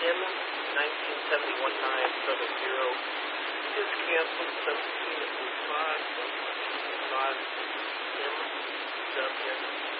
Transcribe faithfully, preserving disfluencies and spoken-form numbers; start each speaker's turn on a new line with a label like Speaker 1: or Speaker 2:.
Speaker 1: M nineteen seventy-one nine seven zero is canceled. seventeen oh five, one five M W